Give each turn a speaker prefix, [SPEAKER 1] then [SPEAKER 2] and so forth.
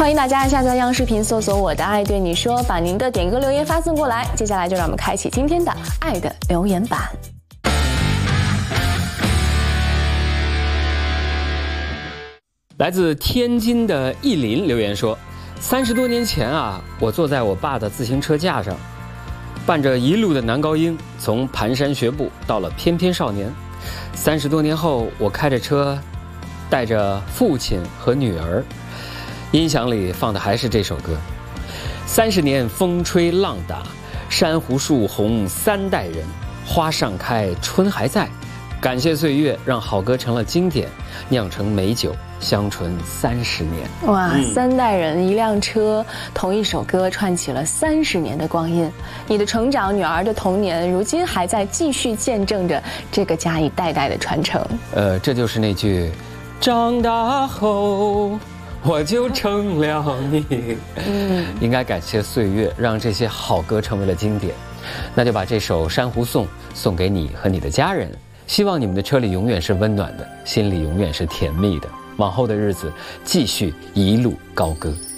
[SPEAKER 1] 欢迎大家下载央视频，搜索“我的爱对你说”，把您的点歌留言发送过来。接下来就让我们开启今天的爱的留言板。
[SPEAKER 2] 来自天津的意林留言说：30多年前啊，我坐在我爸的自行车架上，伴着一路的男高音，从蹒跚学步到了翩翩少年。30多年后，我开着车，带着父亲和女儿，音响里放的还是这首歌。30年风吹浪打，珊瑚树红3代人，花尚开春还在。感谢岁月，让好歌成了经典，酿成美酒，香醇30年。
[SPEAKER 1] 哇，3代人，一辆车，同一首歌，串起了30年的光阴。你的成长，女儿的童年，如今还在继续见证着这个家一代代的传承。
[SPEAKER 2] 这就是那句，长大后我就成了你。应该感谢岁月，让这些好歌成为了经典。那就把这首《珊瑚颂》送给你和你的家人。希望你们的车里永远是温暖的，心里永远是甜蜜的。往后的日子，继续一路高歌。